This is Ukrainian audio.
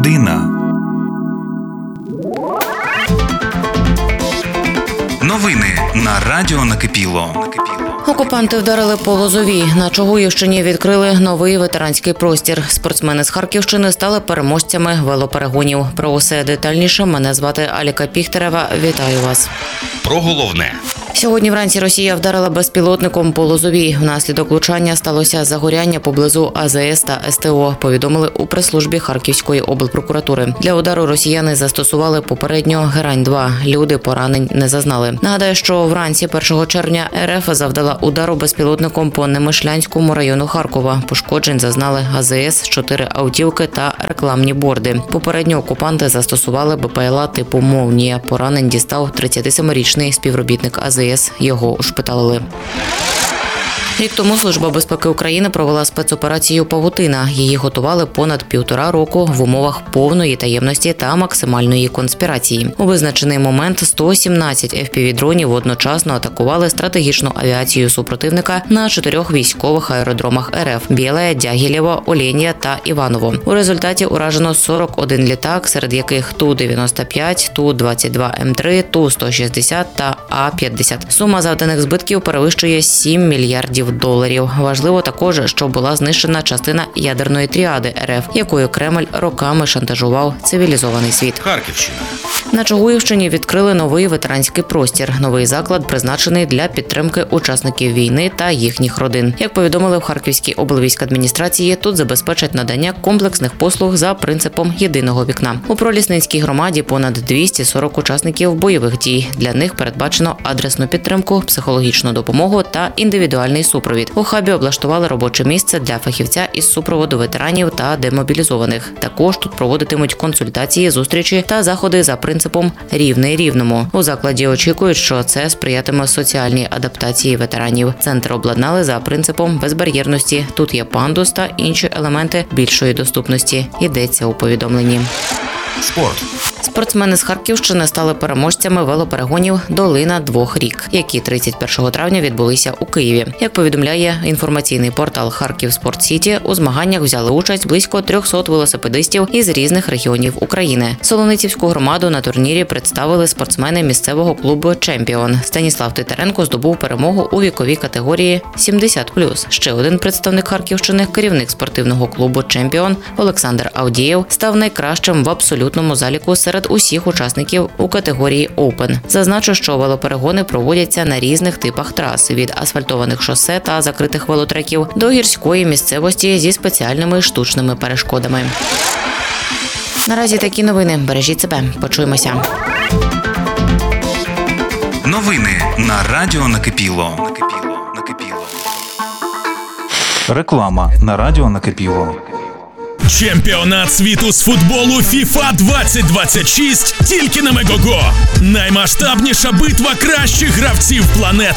Людина. Новини на Радіо Накипіло. Окупанти вдарили по Лозовій. На Чугуївщині відкрили новий ветеранський простір. Спортсмени з Харківщини стали переможцями велоперегонів. Про усе детальніше мене звати Аліка Піхтерева. Вітаю вас. Про головне. Сьогодні вранці Росія вдарила безпілотником по Лозовій. Внаслідок влучання сталося загоряння поблизу АЗС та СТО, повідомили у прес-службі Харківської облпрокуратури. Для удару росіяни застосували попередньо Герань-2. Люди поранень не зазнали. Нагадаю, що вранці 1 червня РФ завдала удару безпілотником по Немишлянському району Харкова. Пошкоджень зазнали АЗС, 4 автівки та рекламні борди. Попередньо окупанти застосували БПЛА типу «Молнія». Поранень дістав 37-річний співробітник АЗС. Його ушпиталили. Рік тому Служба безпеки України провела спецоперацію «Павутина». Її готували понад 1,5 року в умовах повної таємності та максимальної конспірації. У визначений момент 117 FPV-дронів одночасно атакували стратегічну авіацію супротивника на 4 військових аеродромах РФ – Біле, Дягілєво, Оленя та Іваново. У результаті уражено 41 літак, серед яких Ту-95, Ту-22М3, Ту-160 та А-50. Сума завданих збитків перевищує $7 мільярдів. Важливо також, що була знищена частина ядерної тріади РФ, якою Кремль роками шантажував цивілізований світ. Харківщина. На Чугуївщині відкрили новий ветеранський простір. Новий заклад призначений для підтримки учасників війни та їхніх родин. Як повідомили в Харківській облвійськадміністрації, тут забезпечать надання комплексних послуг за принципом єдиного вікна. У Проліснинській громаді понад 240 учасників бойових дій. Для них передбачено адресну підтримку, психологічну допомогу та індивідуальний супровід. У хабі облаштували робоче місце для фахівця із супроводу ветеранів та демобілізованих. Також тут проводитимуть консультації, зустрічі та заходи за принципом «рівний рівному». У закладі очікують, що це сприятиме соціальній адаптації ветеранів. Центр обладнали за принципом безбар'єрності. Тут є пандус та інші елементи більшої доступності. Йдеться у повідомленні. Спорт. Спортсмени з Харківщини стали переможцями велоперегонів «Долина двох рік», які 31 травня відбулися у Києві. Як повідомляє інформаційний портал «Харків Спорт Сіті», у змаганнях взяли участь близько 300 велосипедистів із різних регіонів України. Солоницівську громаду на турнірі представили спортсмени місцевого клубу «Чемпіон». Станіслав Титаренко здобув перемогу у віковій категорії 70+. Ще один представник Харківщини, керівник спортивного клубу «Чемпіон» Олександр Авдієв, став найкращим в абсолютному заліку серед усіх учасників у категорії «Оупен». Зазначу, що велоперегони проводяться на різних типах трас – від асфальтованих шосе та закритих велотреків до гірської місцевості зі спеціальними штучними перешкодами. Наразі такі новини. Бережіть себе. Почуємося. Новини на Радіо Накипіло. Реклама на Радіо Накипіло. Чемпіонат світу з футболу FIFA 2026 тільки на Мегого. Наймасштабніша битва кращих гравців планети.